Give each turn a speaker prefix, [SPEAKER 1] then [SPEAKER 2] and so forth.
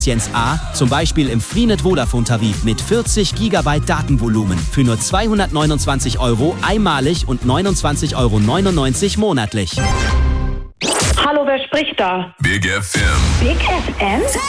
[SPEAKER 1] Jens A. Zum Beispiel im Freenet Vodafone-Tarif mit 40 GB Datenvolumen für nur 229 € einmalig und 29,99 € monatlich.
[SPEAKER 2] Hallo, wer spricht da?
[SPEAKER 3] Big FM.
[SPEAKER 2] Big FM?